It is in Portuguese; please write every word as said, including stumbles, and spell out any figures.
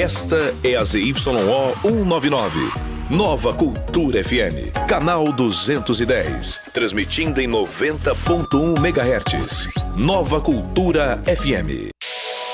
Esta é a Z Y O cento e noventa e nove. Nova Cultura F M, canal duzentos e dez, transmitindo em noventa ponto um megahertz. Nova Cultura F M.